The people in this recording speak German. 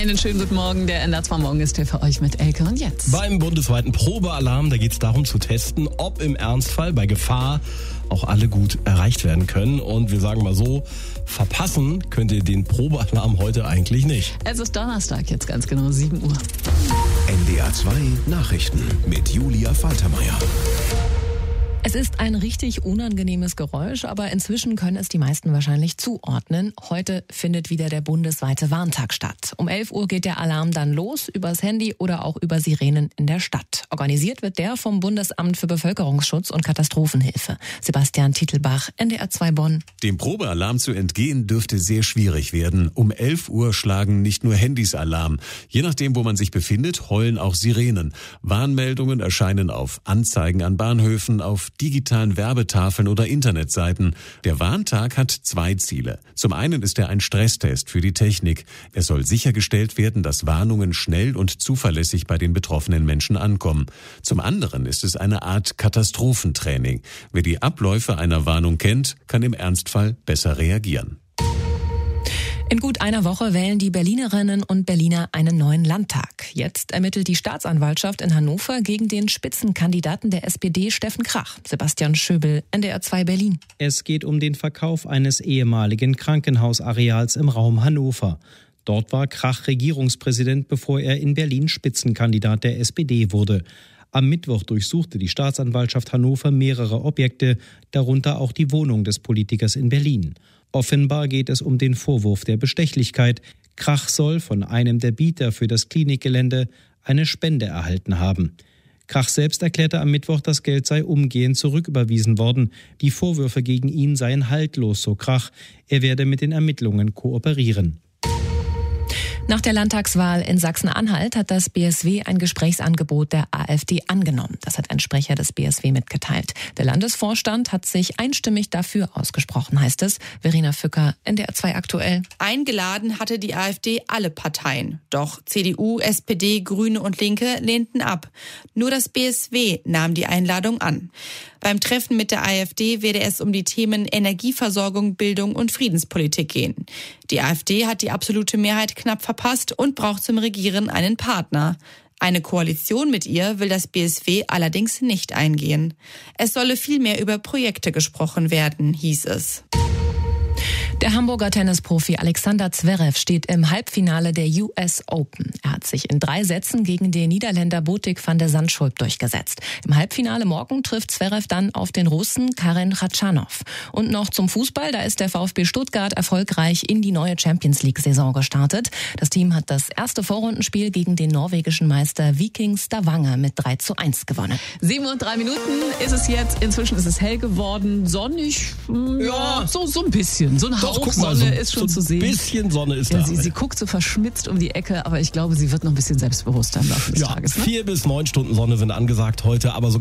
Einen schönen guten Morgen. Der NDR2 Morgen ist hier für euch mit Elke und Jens. Beim bundesweiten Probealarm, da geht es darum zu testen, ob im Ernstfall bei Gefahr auch alle gut erreicht werden können. Und wir sagen mal so, verpassen könnt ihr den Probealarm heute eigentlich nicht. Es ist Donnerstag, jetzt ganz genau 7 Uhr. NDR2 Nachrichten mit Julia Faltermeier. Es ist ein richtig unangenehmes Geräusch, aber inzwischen können es die meisten wahrscheinlich zuordnen. Heute findet wieder der bundesweite Warntag statt. Um 11 Uhr geht der Alarm dann los, übers Handy oder auch über Sirenen in der Stadt. Organisiert wird der vom Bundesamt für Bevölkerungsschutz und Katastrophenhilfe. Sebastian Titelbach, NDR2 Bonn. Dem Probealarm zu entgehen dürfte sehr schwierig werden. Um 11 Uhr schlagen nicht nur Handys Alarm. Je nachdem, wo man sich befindet, heulen auch Sirenen. Warnmeldungen erscheinen auf Anzeigen an Bahnhöfen, auf digitalen Werbetafeln oder Internetseiten. Der Warntag hat 2 Ziele. Zum einen ist er ein Stresstest für die Technik. Es soll sichergestellt werden, dass Warnungen schnell und zuverlässig bei den betroffenen Menschen ankommen. Zum anderen ist es eine Art Katastrophentraining. Wer die Abläufe einer Warnung kennt, kann im Ernstfall besser reagieren. In gut einer Woche wählen die Berlinerinnen und Berliner einen neuen Landtag. Jetzt ermittelt die Staatsanwaltschaft in Hannover gegen den Spitzenkandidaten der SPD, Steffen Krach. Sebastian Schöbel, NDR2 Berlin. Es geht um den Verkauf eines ehemaligen Krankenhausareals im Raum Hannover. Dort war Krach Regierungspräsident, bevor er in Berlin Spitzenkandidat der SPD wurde. Am Mittwoch durchsuchte die Staatsanwaltschaft Hannover mehrere Objekte, darunter auch die Wohnung des Politikers in Berlin. Offenbar geht es um den Vorwurf der Bestechlichkeit. Krach soll von einem der Bieter für das Klinikgelände eine Spende erhalten haben. Krach selbst erklärte am Mittwoch, das Geld sei umgehend zurücküberwiesen worden. Die Vorwürfe gegen ihn seien haltlos, so Krach. Er werde mit den Ermittlungen kooperieren. Nach der Landtagswahl in Sachsen-Anhalt hat das BSW ein Gesprächsangebot der AfD angenommen. Das hat ein Sprecher des BSW mitgeteilt. Der Landesvorstand hat sich einstimmig dafür ausgesprochen, heißt es. Verena Fücker, NDR2 aktuell. Eingeladen hatte die AfD alle Parteien. Doch CDU, SPD, Grüne und Linke lehnten ab. Nur das BSW nahm die Einladung an. Beim Treffen mit der AfD werde es um die Themen Energieversorgung, Bildung und Friedenspolitik gehen. Die AfD hat die absolute Mehrheit knapp verpasst und braucht zum Regieren einen Partner. Eine Koalition mit ihr will das BSW allerdings nicht eingehen. Es solle vielmehr über Projekte gesprochen werden, hieß es. Der Hamburger Tennisprofi Alexander Zverev steht im Halbfinale der US Open. Er hat sich in 3 Sätzen gegen den Niederländer Botic van de Zandschulp durchgesetzt. Im Halbfinale morgen trifft Zverev dann auf den Russen Karen Khachanov. Und noch zum Fußball, da ist der VfB Stuttgart erfolgreich in die neue Champions-League-Saison gestartet. Das Team hat das erste Vorrundenspiel gegen den norwegischen Meister Viking Stavanger mit 3:1 gewonnen. 7:03 ist es jetzt. Inzwischen ist es hell geworden, sonnig, ja, so ein bisschen. So ein Hauchsonne ist schon zu sehen. Ein bisschen Sonne ist ja, da. Sie guckt so verschmitzt um die Ecke, aber ich glaube, sie wird noch ein bisschen selbstbewusster im Laufe des Tages. Ne? 4 bis 9 Stunden Sonne sind angesagt heute, aber so